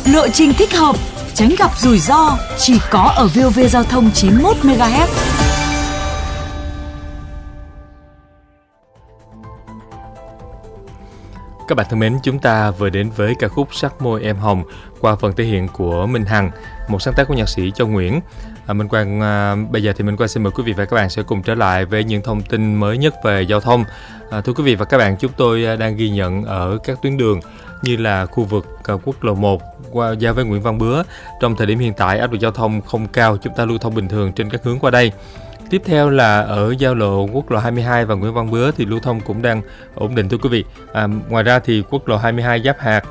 lộ trình thích hợp, tránh gặp rủi ro, chỉ có ở VOV Giao thông 91 MHz. Các bạn thân mến, chúng ta vừa đến với ca khúc Sắc môi em hồng qua phần thể hiện của Minh Hằng, một sáng tác của nhạc sĩ Châu Nguyễn. Minh Quang bây giờ thì Minh Quang xin mời quý vị và các bạn sẽ cùng trở lại với những thông tin mới nhất về giao thông. Thưa quý vị và các bạn, chúng tôi đang ghi nhận ở các tuyến đường như là khu vực quốc lộ 1 qua giao với Nguyễn Văn Bứa. Trong thời điểm hiện tại, áp lực giao thông không cao, chúng ta lưu thông bình thường trên các hướng qua đây. Tiếp theo là ở giao lộ quốc lộ 22 và Nguyễn Văn Bứa thì lưu thông cũng đang ổn định thưa quý vị. Ngoài ra thì quốc lộ 22 Giáp Hạt,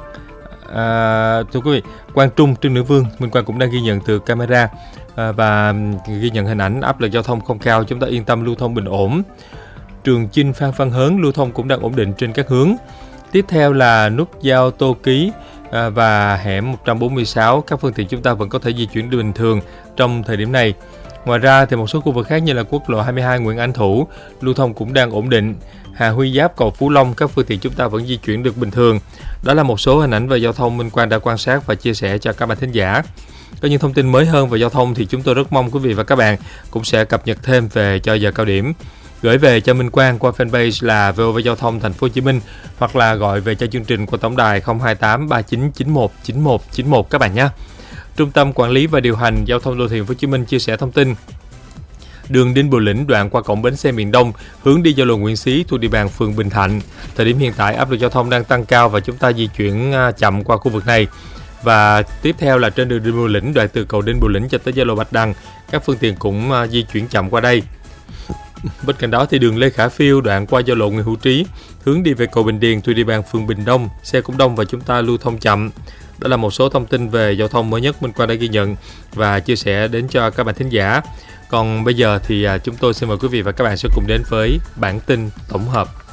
thưa quý vị, Quang Trung, Trương Nữ Vương, Minh Quang cũng đang ghi nhận từ camera và ghi nhận hình ảnh áp lực giao thông không cao, chúng ta yên tâm lưu thông bình ổn. Trường Chinh, Phan Văn Hớn lưu thông cũng đang ổn định trên các hướng. Tiếp theo là nút giao Tô Ký và hẻm 146, các phương tiện chúng ta vẫn có thể di chuyển bình thường trong thời điểm này. Ngoài ra thì một số khu vực khác như là quốc lộ 22 Nguyễn Anh Thủ lưu thông cũng đang ổn định. Hà Huy Giáp, cầu Phú Long, các phương tiện chúng ta vẫn di chuyển được bình thường. Đó là một số hình ảnh về giao thông Minh Quang đã quan sát và chia sẻ cho các bạn thính giả. Có những thông tin mới hơn về giao thông thì chúng tôi rất mong quý vị và các bạn cũng sẽ cập nhật thêm về cho giờ cao điểm. Gửi về cho Minh Quang qua fanpage là VOV Giao thông Thành phố Hồ Chí Minh hoặc là gọi về cho chương trình qua tổng đài 028 3991 9191 các bạn nhé. Trung tâm Quản lý và Điều hành Giao thông Đô thị Thành phố Hồ Chí Minh chia sẻ thông tin. Đường Đinh Bộ Lĩnh đoạn qua cổng bến xe miền Đông hướng đi giao lộ Nguyễn Xí thuộc địa bàn phường Bình Thạnh. Thời điểm hiện tại áp lực giao thông đang tăng cao và chúng ta di chuyển chậm qua khu vực này. Và tiếp theo là trên đường Đinh Bộ Lĩnh đoạn từ cầu Đinh Bộ Lĩnh cho tới giao lộ Bạch Đằng, các phương tiện cũng di chuyển chậm qua đây. Bên cạnh đó thì đường Lê Khả Phiêu đoạn qua giao lộ Nguyễn Hữu Trí hướng đi về cầu Bình Điền thuộc địa bàn phường Bình Đông, xe cũng đông và chúng ta lưu thông chậm. Đó là một số thông tin về giao thông mới nhất Minh Quang đã ghi nhận và chia sẻ đến cho các bạn thính giả. Còn bây giờ thì chúng tôi xin mời quý vị và các bạn sẽ cùng đến với bản tin tổng hợp.